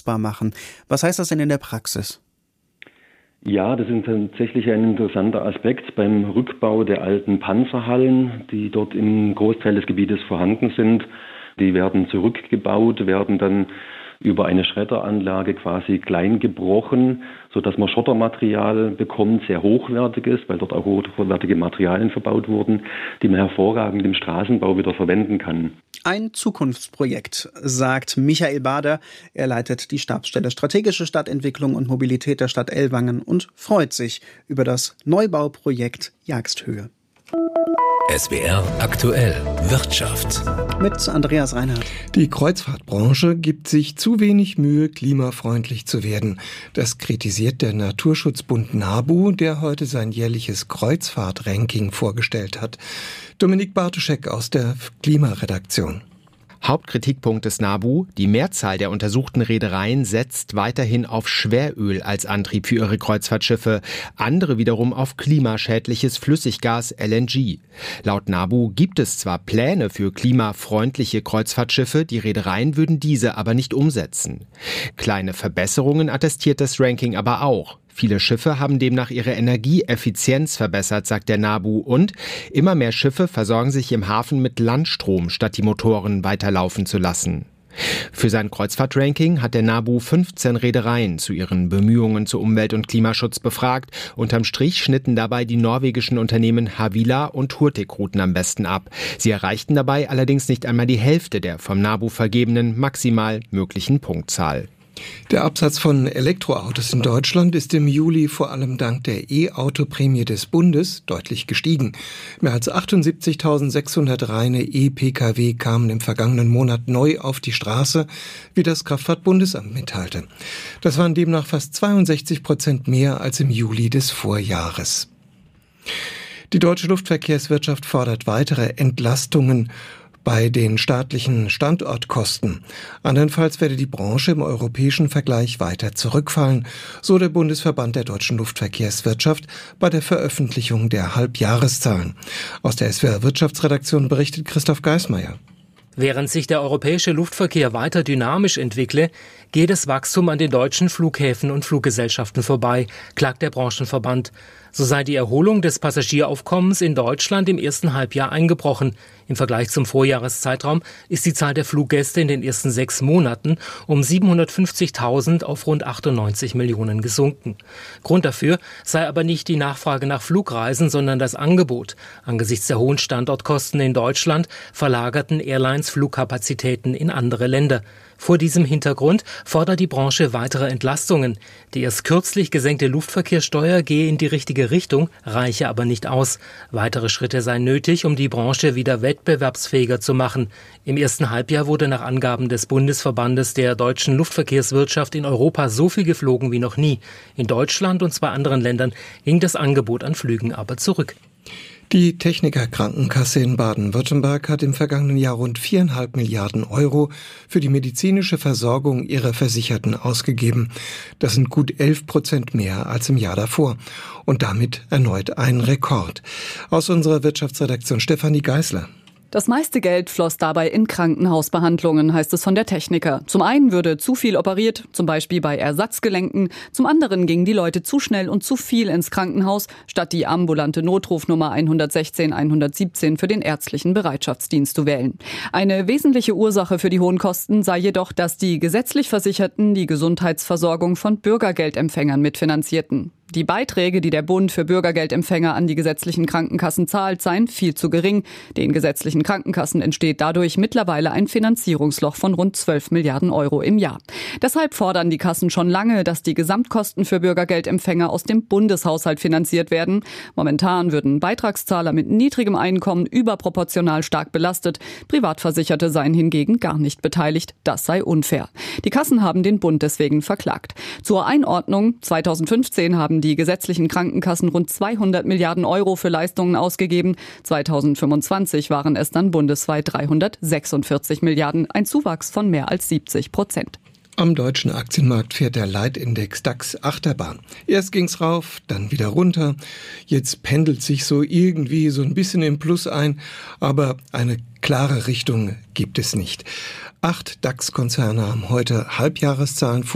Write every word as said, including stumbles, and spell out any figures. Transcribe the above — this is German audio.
nutzbar machen. Was heißt das denn in der Praxis? Ja, das ist tatsächlich ein interessanter Aspekt beim Rückbau der alten Panzerhallen, die dort im Großteil des Gebietes vorhanden sind. Die werden zurückgebaut, werden dann über eine Schredderanlage quasi klein gebrochen, sodass man Schottermaterial bekommt, sehr hochwertiges, weil dort auch hochwertige Materialien verbaut wurden, die man hervorragend im Straßenbau wieder verwenden kann. Ein Zukunftsprojekt, sagt Michael Bader. Er leitet die Stabsstelle Strategische Stadtentwicklung und Mobilität der Stadt Ellwangen und freut sich über das Neubauprojekt Jagsthöhe. S W R aktuell Wirtschaft mit Andreas Reinhardt. Die Kreuzfahrtbranche gibt sich zu wenig Mühe, klimafreundlich zu werden. Das kritisiert der Naturschutzbund NABU, der heute sein jährliches Kreuzfahrt-Ranking vorgestellt hat. Dominik Bartoschek aus der Klimaredaktion. Hauptkritikpunkt des NABU: Die Mehrzahl der untersuchten Reedereien setzt weiterhin auf Schweröl als Antrieb für ihre Kreuzfahrtschiffe, andere wiederum auf klimaschädliches Flüssiggas L N G. Laut NABU gibt es zwar Pläne für klimafreundliche Kreuzfahrtschiffe, die Reedereien würden diese aber nicht umsetzen. Kleine Verbesserungen attestiert das Ranking aber auch. Viele Schiffe haben demnach ihre Energieeffizienz verbessert, sagt der NABU, und immer mehr Schiffe versorgen sich im Hafen mit Landstrom, statt die Motoren weiterlaufen zu lassen. Für sein Kreuzfahrtranking hat der NABU fünfzehn Reedereien zu ihren Bemühungen zu Umwelt- und Klimaschutz befragt. Unterm Strich schnitten dabei die norwegischen Unternehmen Havila und Hurtigruten am besten ab. Sie erreichten dabei allerdings nicht einmal die Hälfte der vom NABU vergebenen maximal möglichen Punktzahl. Der Absatz von Elektroautos in Deutschland ist im Juli vor allem dank der E-Auto-Prämie des Bundes deutlich gestiegen. Mehr als achtundsiebzigtausendsechshundert reine E-Pkw kamen im vergangenen Monat neu auf die Straße, wie das Kraftfahrtbundesamt mitteilte. Das waren demnach fast zweiundsechzig Prozent mehr als im Juli des Vorjahres. Die deutsche Luftverkehrswirtschaft fordert weitere Entlastungen bei den staatlichen Standortkosten. Andernfalls werde die Branche im europäischen Vergleich weiter zurückfallen, so der Bundesverband der deutschen Luftverkehrswirtschaft bei der Veröffentlichung der Halbjahreszahlen. Aus der S W R Wirtschaftsredaktion berichtet Christoph Geismeier. Während sich der europäische Luftverkehr weiter dynamisch entwickle, geht das Wachstum an den deutschen Flughäfen und Fluggesellschaften vorbei, klagt der Branchenverband. So sei die Erholung des Passagieraufkommens in Deutschland im ersten Halbjahr eingebrochen. Im Vergleich zum Vorjahreszeitraum ist die Zahl der Fluggäste in den ersten sechs Monaten um siebenhundertfünfzigtausend auf rund achtundneunzig Millionen gesunken. Grund dafür sei aber nicht die Nachfrage nach Flugreisen, sondern das Angebot. Angesichts der hohen Standortkosten in Deutschland verlagerten Airlines Flugkapazitäten in andere Länder. Vor diesem Hintergrund fordert die Branche weitere Entlastungen. Die erst kürzlich gesenkte Luftverkehrssteuer gehe in die richtige Richtung, reiche aber nicht aus. Weitere Schritte seien nötig, um die Branche wieder wettbewerbsfähiger zu machen. Im ersten Halbjahr wurde nach Angaben des Bundesverbandes der deutschen Luftverkehrswirtschaft in Europa so viel geflogen wie noch nie. In Deutschland und zwei anderen Ländern ging das Angebot an Flügen aber zurück. Die Techniker-Krankenkasse in Baden-Württemberg hat im vergangenen Jahr rund viereinhalb Milliarden Euro für die medizinische Versorgung ihrer Versicherten ausgegeben. Das sind gut elf Prozent mehr als im Jahr davor und damit erneut ein Rekord. Aus unserer Wirtschaftsredaktion Stefanie Geisler. Das meiste Geld floss dabei in Krankenhausbehandlungen, heißt es von der Techniker. Zum einen würde zu viel operiert, zum Beispiel bei Ersatzgelenken. Zum anderen gingen die Leute zu schnell und zu viel ins Krankenhaus, statt die ambulante Notrufnummer hundertsechzehn hundertsiebzehn für den ärztlichen Bereitschaftsdienst zu wählen. Eine wesentliche Ursache für die hohen Kosten sei jedoch, dass die gesetzlich Versicherten die Gesundheitsversorgung von Bürgergeldempfängern mitfinanzierten. Die Beiträge, die der Bund für Bürgergeldempfänger an die gesetzlichen Krankenkassen zahlt, seien viel zu gering. Den gesetzlichen Krankenkassen entsteht dadurch mittlerweile ein Finanzierungsloch von rund zwölf Milliarden Euro im Jahr. Deshalb fordern die Kassen schon lange, dass die Gesamtkosten für Bürgergeldempfänger aus dem Bundeshaushalt finanziert werden. Momentan würden Beitragszahler mit niedrigem Einkommen überproportional stark belastet. Privatversicherte seien hingegen gar nicht beteiligt. Das sei unfair. Die Kassen haben den Bund deswegen verklagt. Zur Einordnung: zweitausendfünfzehn haben die gesetzlichen Krankenkassen rund zweihundert Milliarden Euro für Leistungen ausgegeben. zweitausendfünfundzwanzig waren es dann bundesweit dreihundertsechsundvierzig Milliarden, ein Zuwachs von mehr als siebzig Prozent. Am deutschen Aktienmarkt fährt der Leitindex DAX Achterbahn. Erst ging's rauf, dann wieder runter. Jetzt pendelt sich so irgendwie so ein bisschen im Plus ein, aber eine klare Richtung gibt es nicht. Acht DAX-Konzerne haben heute Halbjahreszahlen vor.